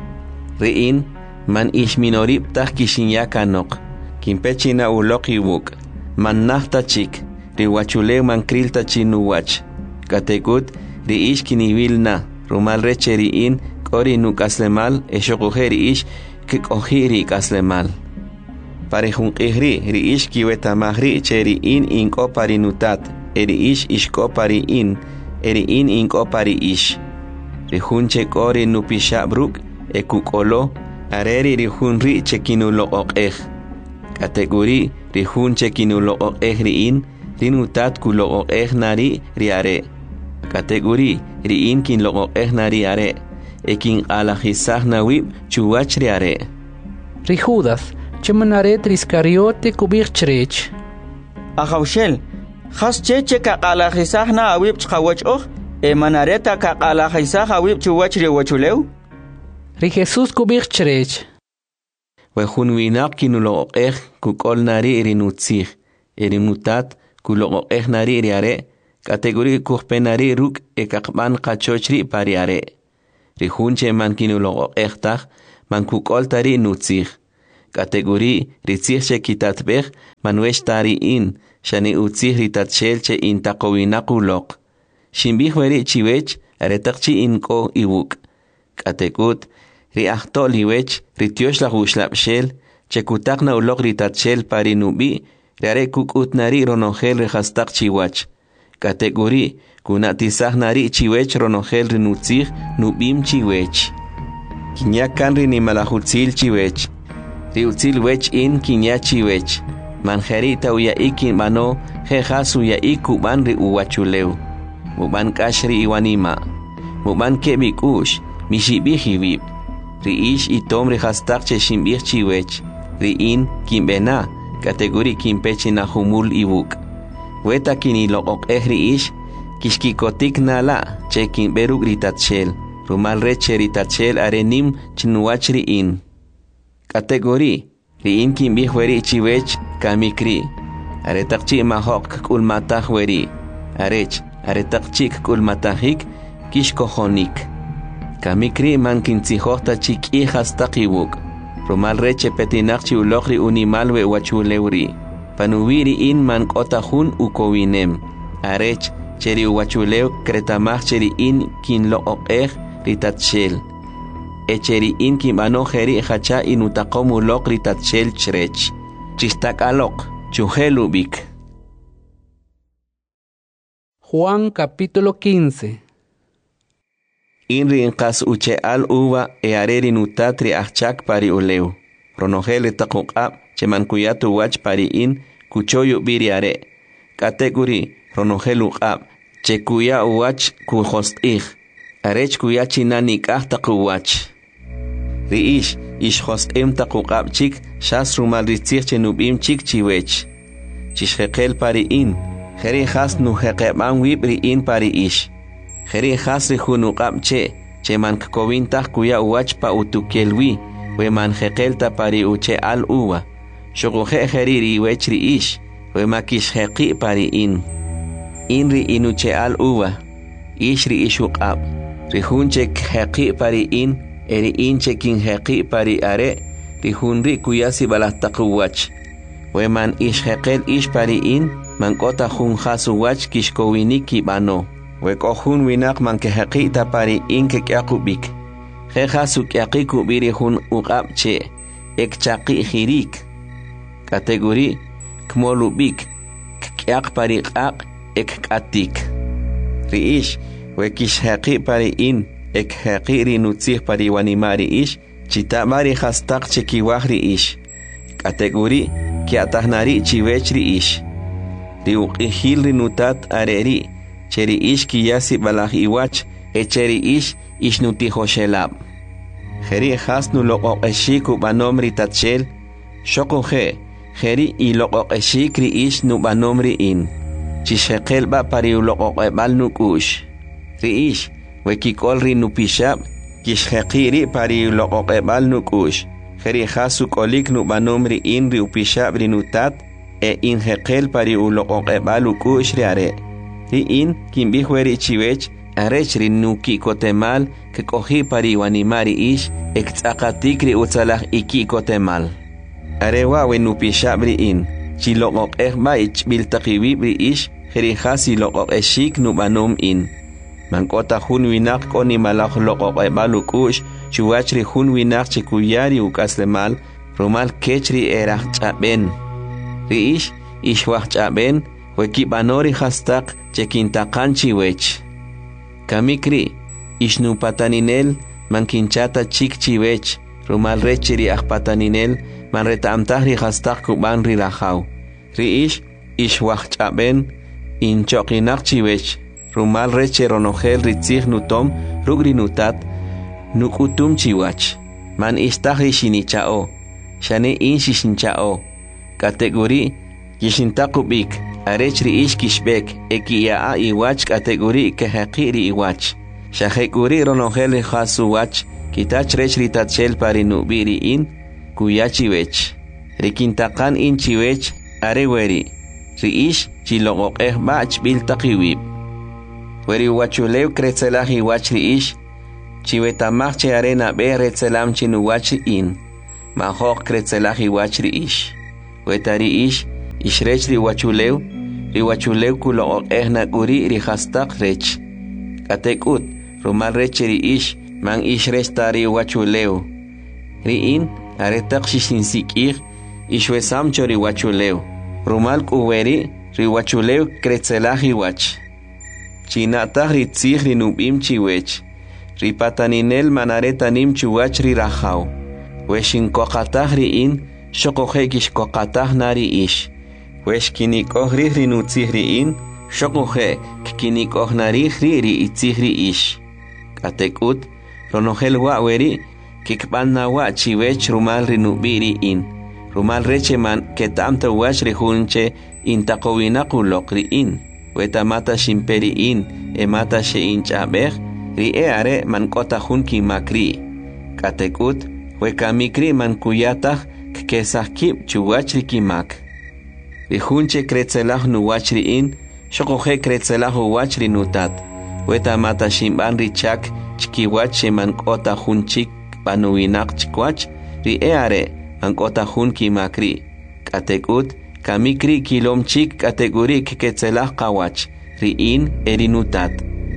Riin man ish minorib taj kishinyakanok. Kimpechina uloki wuk. Man nahta chik. Riwachulew mankrilta chinuwach. Katekut riish kinivilna. Rumal reche riin Kori nu kaslemal, eshokujeri ish, kikohiri kaslemal. Parejunqihri, ri ish kiwetamahri, cheri in inko parinutat, eri ish ishko pari in, eri in inko pari ish. Rihunche kori nu pishabruk, ekukolo, areri rihunri chekinulo okeh. Kategori, rihunche kinulo okeh ri in, rinutat kulo okeh nari riare. Kategori, ri in kinlo okeh nari are. Ekin alajisah nawib chuwach riare. Ri Judas, chemanaret riscariote kubich chrech. Ahawshel, has cheche kakalajisah na awib chkawach och, e manareta kakalajisah awib chuwach riwachulew. Ri Jesús kubich chrech. Wehun winak kinulo okeh kukol nari rinutzig, erinutat kulo okeh nari riare, kategori kuhpenari ruk ekakban kachochri pariare. rihunche man kinuloqoqejtaj man kukoltari nutzij. Kategori ritzijche kitatbej man wechtari in, shani utzij ritatchelche in taqowinaquloq. Shimbij weri chiwech aretaqchi inko iwuk. Katekut riahto liwech ritiosh la gushlapshel, chekutaqna uloq ritatchel pari nubi, riare kukutnari ronogel rehastaq chiwach. Kategori kunatisaj nari chiwech ronogel rinutzij nubim chiwech. Kinyakan rinimalahutzil chiwech. Riutzil wech in kinya chiwech. Manjerita uya ikin mano jejas uya ikuban ri uwachuleu. Muban kashri iwanima. Muban kebik ush mishibihibib. Ri ish itom rehastaq che shimbih chiwech. Ri in kimbena kategori kimpechi na humul ibuk. Weta kini loqoq ehri ish kishkikotik nala che kimberuk ritatchel. Rumal reche ritatchel arenim chinuachri in. Kategori ri in kimbih weri chiwech kamikri. Aretaqchi mahok kul matah weri. Arech aretaqchi kul matahik kishkohonik. Kamikri man kintzihota chik hijas taqibuk. Rumal reche petinaqchi ulokri unimalwe wachuleuri. Panuwiri in man kotahun ukowinem. Arech cheri uwachuleu kretamach cheri in kin loqoqej ritatchel. Echeri in kimano jeri hacha inutakomu lok ritatchel chrech. Chistak alok chuhelubik. Juan capítulo quince. Inri inqas uche al uva e areri nutatri achak pari uleu. Ronogele takuqab chemankuyatu wach pari in kuchoyu biri are. Kategori ronogelu qab chekuya uwach kuhostih. Arech kuya chinanik ah takuwach. Riish ish hostem takuqab chik shas rumal ritzich chenubim chik chiwech. Chishhekel pari in. Jeri has nu heqeban wibri in pari ish. Jeri has rihunuqab che, che man kovintah kuya uwach pa utukelwi, we man heqelta pari uche al uwa. Shoguhe jeri riwech ri ish, we makish heqi pari in. Inri inuche al uwa, ish ri ishuqab. Rihunche heqi pari in, eri inche kin heqi pari are, rihunri kuyasi balahtakuwach. We man ish heqel ish pari in, man kota hun hasu wach kishkowiniki bano. We kohun winak man ke heqita pari in ke kyakubik. He hasu kyakiku biri hun uqab che, ek chaki hirik. Kategori kmolubik, kyak pari qaq, ek katik. Riish, we kish heqi pari in, ek heqi rinutzih pari wanimari ish, chitamari hastak chekiwahri ish. Kategori kiatahnari chiwechri ish. Riuqihil rinutat areri, cheri ish kiyasi balah iwach, e cheri ish ish nutihoshelab. Jeri hasnu loqoqeshiku banomri tatchel, shokuhe, jeri i loqoqeshikri ish nu banomri in. Chishekel ba pari loqoqebal nukush. Ri ish, wekikol ri nupishab, kishheqiri pari loqoqebal nukush. Jeri hasu kolik nu banomri in ri upishab rinutat, e in heqel pari uloqoqebal ukush riare. Ri in kimbihweri chiwech arech ri nuki kotemal ke kohi pari wanimari ish ek tzaqatikri utsalah iki kotemal. Arewa we nupishab ri in chi loqoqeh ba ich biltaqiwib ri ish jeri hasi loqoqeshik nu banom in. Mankota hun winak koni malach loqoqebal ukush chuwach ri hun winak chikuyari ukaslemal rumal kechri erach chaben. Ri ish ishwach chaben weki banori hastak chekintakan chiwech. Kamikri ishnu pataninel mankinchata chik chiwech rumal rechiri akpataninel man retamtahri hastak kuban ri rajaw. Ri ish ishwach chaben inchokinak chiwech rumal reche ronogel ritzig nutom rugri nutat nukutum chiwach. Man istahri shinichao shane in shishinchao. Kategori kishintakubik arechri ish kishbek ekiyaa iwach kategori kehaqiri iwach. Shahekuri ronogel hasu wach kitach rechri tatchel pari nubiri in kuyachiwech. Rikintakan in chiwech areweri. Ri ish chiloqoqeh bach biltaqiwib. Weri wachulew kretzelah iwach ri ish chiwetamach che arena be retzelam chinuwachi in mahok kretzelahi wachri ish wetari ish ishrech ri wachuleu ri wachuleu kulo ehna guri ri hastak rech katekut rumal rech ri ish man ishrech tari wachuleu ri in aretak shishin sikir ishwesam chori wachuleu rumal kuweri ri wachuleu kretzelahi wach chinatah ri tzih ri nubim chiwech ri pataninel manaretanim chuwach ri rajau weshin kokatah ri in shokohekish kokatah nari ish wesh kinikoh ri ri nutzih ri in shokohe kinikoh nari ri ri itzih ri ish katekut ronohel wa weri kikbanna wa chiwech rumal ri nubi ri in rumal reche man ketamta wach ri hunche intaqowina qulok ri in weta mata shimperi in e mata she inchabeh ri e are man kota hun ki makri katekut weka mikri man kuyatah kesahkib chuwach ri kimak ri hunche kretzelah nuwach ri in shokohe kretzelah wach ri nutat weta mata shimban ri chak chkiwach she man kota hun chik panuinak chikwach ri e are man kota hun ki makri katekut kamikri kilom chik kategori ketzelah kawach ri in erinutat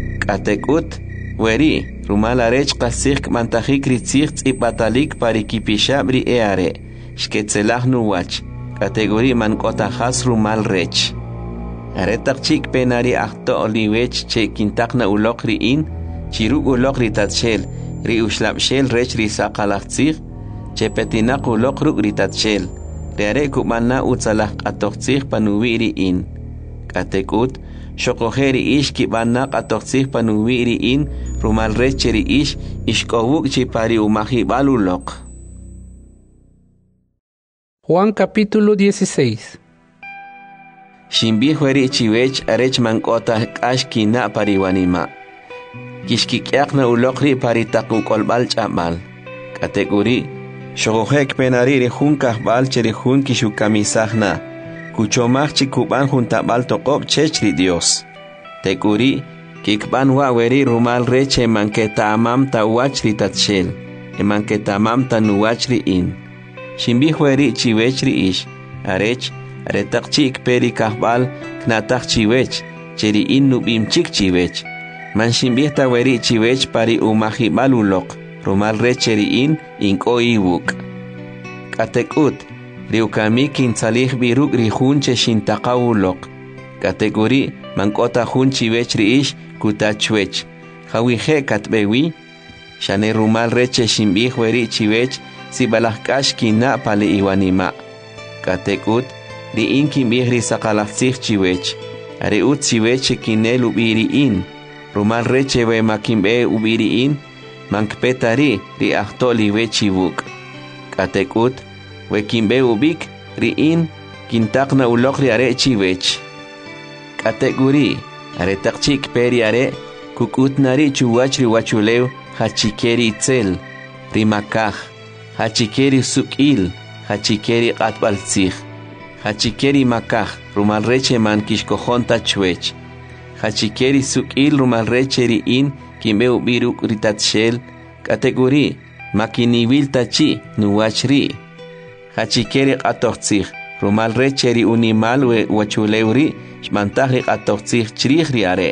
katekut weri rumal arech qasik mantajik ritzig tzipatalik parikipishab ri eare shketzelah nuwach kategori man kotahas rumal rech aretak chik penari ahto oliwech che kintakna ulok ri in chiruk ulok ri tatshel ri ushlabshel rech ri saqalachtzig che petinak ulok ruk ri tatshel Reare kubana utsalah qatoqtzig panuwiri in katekut shokoheri ish kibana qatoqtzig panuwiri in rumal recheri ish ishkowuk chipari umahi balulok. Juan capítulo dieciséis. Shimbi hueri chiwech arech mankota kashkina pariwanima kishkikyakna ulokri paritakukolbal chamal katekuri Shogohek penariri hun kahbal cheri hun kishu kamisahna. Kuchomach chikuban hun tabal tokob chechri Dios. Tekuri, kikban waweri rumal reche manketa amam ta wachri tatshel. E manketa amam ta nuwachri in. Shimbi hueri chiwechri ish. Arech, aretak chik peri kahbal knatak chiwech. Cheri in nubim chik chiwech. Man shimbi ta weri chiwech pari umahi balulok. Rumal recheri in inko iwuk. Katekut, riukami kinsalih biruk rihunche shintaqawulok. Kategori, mankota hunchi wechri ish kutachwech. Hawihe katbewi, shane rumal reche shimbih weri chiwech sibalahkash kina pale iwanima. Katekut, ri in kimbih ri sakalachsih chiwech. Are ut chiwech kinel ubiri in. Rumal reche we makimbe ubiri in. Mankpetari ri ahtoli wechibuk. Katekut, we kimbe ubik ri in kintakna ulok ri are chiwech. Kateguri, are takchik peri are kukut nari chuwach ri wachuleu hachikeri itzel, ri makah, hachikeri sukil, hachikeri qatbaltzig, hachikeri makah, rumal reche man kishkohonta chwech, hachikeri sukil rumal reche ri in kimbe ubiruk ritatshel kategori makiniwil tachi nuwachri hachikeri qatoqtzig rumal recheri unimal we wachuleuri shmantahri qatoqtzig chrighri are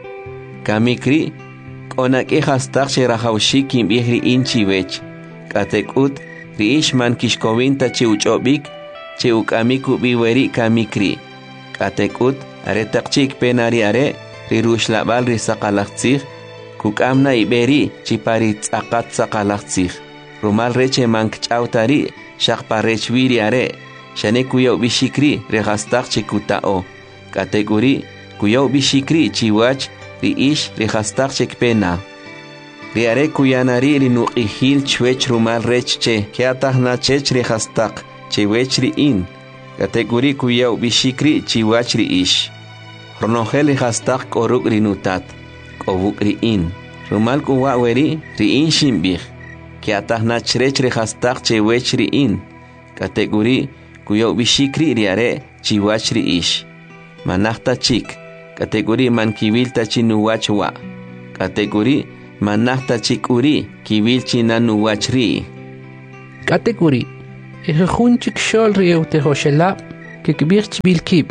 kamikri konaki hastaq sherahawshi kimbihri inchiwech katekut ri ishman kishkowin tachi uchobik che ukamiku biweri kamikri katekut are taqchik penari are ri rushlabal ri saqalaqtzig Kukamna iberi chipari tzaqat saqalaqtzig. Rumal reche mank ch'awtari shaqparech wiri are. Shane kuyaw bishikri rehastaq chikutao. Kategori kuyaw bishikri chiwach ri ish rehastaq chikpena. Ri are kuyanari ri nuqihil chwech rumal rech che kiatahna chech rehastaq chewech ri in. Kategori kuyaw bishikri chiwach ri ish. Ronohel rehastaq koruk ri nutat. Obuk ri in rumal kuwa weri ri in shimbih ki atahna chrech rehastaq chewech ri in kategori kuyo bishikri ri are chiwach ri ish manahta chik kategori man kivilta chinuwachwa kategori manahta chikuri kivilchi nanuwachri. Katekuri, ejejunchik shol riewte hoshelab, que kibirch bilkib.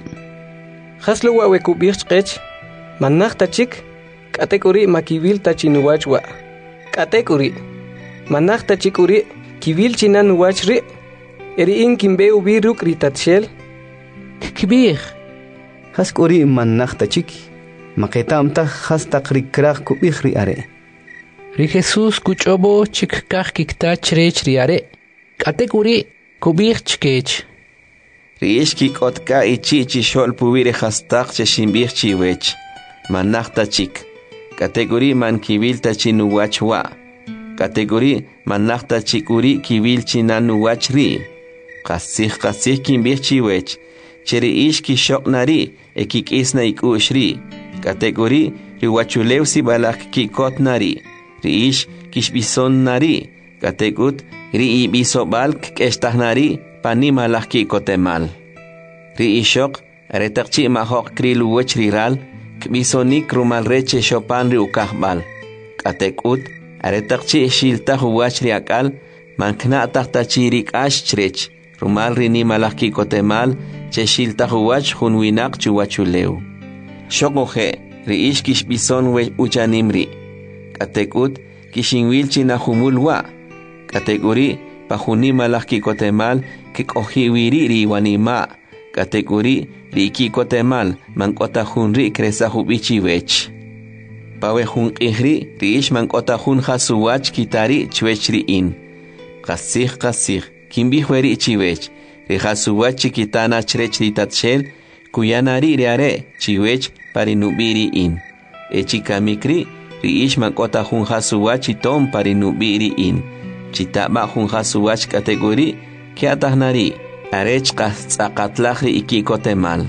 Haslo wawe kubirch qech, manahta chik, katekuri makivil tachinuwachwa. Katekuri, manahta chikuri, kivilchi nanuwachri, eri in kimbe ubi ruk ritatshel. Kibir. Has kuri manahta chik, maketamta has takrikrach kubihri are. Ri Jesus kuchobo chik kach kikta chrech riare. Katekuri kubirch kech. Riishki kotka ichichi shol pubire hastak che shimbir chiwech. Manahta chik. Kategori man kibil tachinuwachwa. Kategori manahta chikuri kibil chinanuwachri. Kasih kasih kimbir chiwech. Cheri ishki shok nari ekik isna ikushri. Kategori riwachuleu si balak kikot nari. Riish kishbison nari. Kategut ri ibiso balk kestah nari. Pani malah ki kotemal. Ri ishok, retakchi mahok krilu wech riral, kbisonik rumal reche shopan ri ukahbal. Katekut, retakchi shilta huwach riakal, mankna tahta chirik ash chrech, rumal ri ni malah ki kotemal, che shilta huwach hunwinak chuwachuleu. Shokohe, ri ish kish bison we uchanimri. Katekut, kishinwil china humulwa. Kategori, pahuni malah ki kotemal, kikohiwiri ri wanima. Kategori ri ki kotemal mankota hunri kresa hubichi wech. Pawe hun ihri ri ish mankota hun hasuwach kitari chwechri in. Kasih kasih kimbi hueri chiwech. Ri hasuwach chikitana chrech ri tatshel kuyanari riare chiwech parinubiri in. Echikamikri ri ish mankota hun hasuwach itom parinubiri in. Chitaba hun hasuwach kategori kiatahnari. Arech qastzaqatlajri ikikotemal.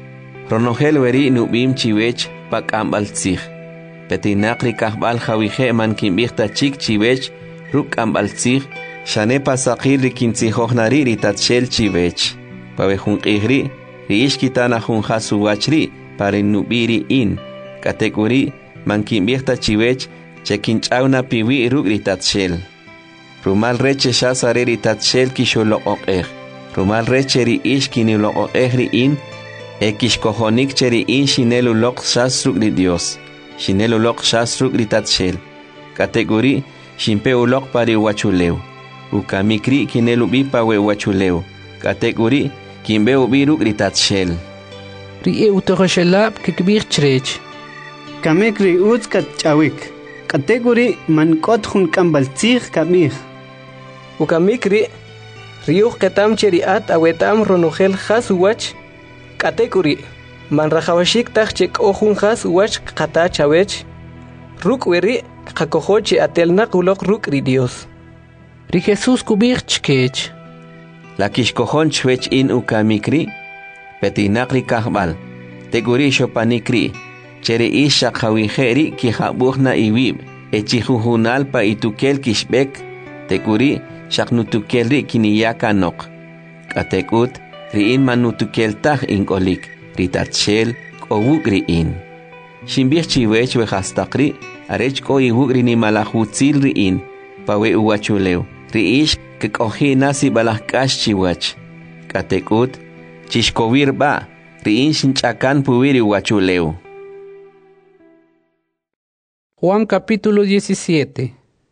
Ronogel weri nubim chiwech pak ambaltzig. Petinakri kahbal jawije man kimbirta chik chiwech ruk ambaltzig. Shane pasakir ri kintzijojnari ritatshel chiwech. Pawejun qihri ri ishkitana jun hasuwachri pare nubiri in. Kategori man kimbirta chiwech chekinchawna piwi ruk ritatshel. Rumal reche shasare ritatshel kisholo oqej. Rumal recheri ish kinilo o ehri in, ekish kohonik cheri in shinelu lok shasruk ri Dios, shinelu lok shasruk ri tatshel, kategori shimpe ulok pari wachuleu, ukamikri kinelu bipa we wachuleu, kategori kimbe ubiruk ri tatshel. Ri e utohoshelab kikbir chrech. Kamek ri uz kat chawik, kategori man kot hun kambaltzig kamich. Ukamikri Riuh ketam cheriat awetam ronogel has wach katekuri man rajawashik tach chek ohun has wach kata chawech ruk weri kakohoche atelnak ulok ruk ri Dios. Ri Jesus kubir chkech. La kishkohon chwech in ukamikri petinakri kahbal teguri shopanikri cheri isha khawiheri ki habuhna iwib echihuhunal pa itukel kishbek teguri Shaknutukel ri kiniyaka nok. Katekut riin manutukel tah inkolik. Ritatshel kowuk riin. Shimbir chiwech we hastakri. Arech ko iwuk rini malahutzil riin. Pawe uwachuleu. Riish kikohi nasi balahkash chiwach. Katekut chishkowir ba. Riin shinchakan puwiri uwachuleu. Juan capítulo diecisiete.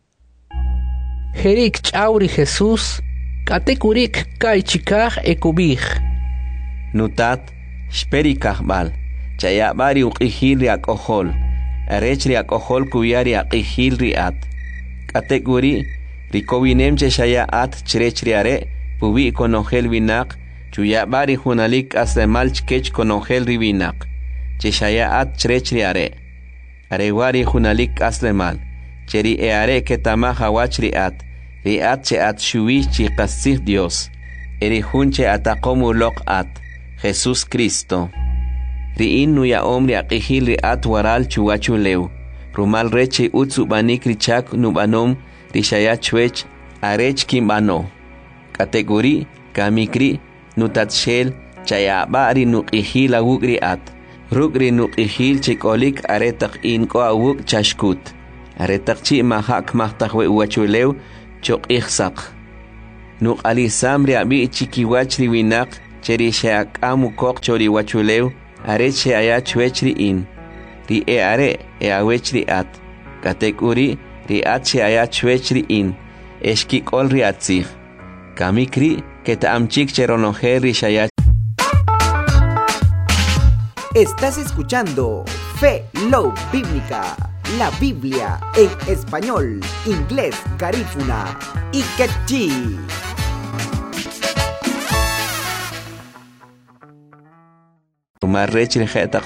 Jerik chauri Jesús, katekurik kai chikaj ekubij. Nutat, shperikaj bal, chayabari uqihil riak ojol, arech riak ojol kuyari aqihil riat. Katekuri, rikowinem cheshaya at chrech riare, pubi konogel vinak, chuyabari hunalik aslemal chkech konogel rivinak, cheshaya at chrech riare. Arewari hunalik aslemal. Cheri eare ketama hawach riat, riat che at shuwi chi qasih Dios, eri hunche atakomu lok at, Jesús Cristo. Riin nuya omri aqihil riat waral chuwachuleu, rumal reche utsu banik richak nubanom, rishaya chwech, arech kimbano. Kategori, kamikri, nutatshel, chayabari nuqihil awuk riat, rukri nuqihil chikolik aretak in ko awuk chashkut. aretakchi mahak mahtahwe uachuleu chok ihsak nuk ali samri abi chikiwachri winak cheri sheak amu kok chori wachuleu are che aya chwechri in ri e are e awechri at katek uri ri at che aya chwechri in eshkik ol ri atzich kamikri keta amchik cheronoje ri shaya. Estás escuchando Fe Love Bíblica, la Biblia en español, inglés, garífuna y quechí. Marrech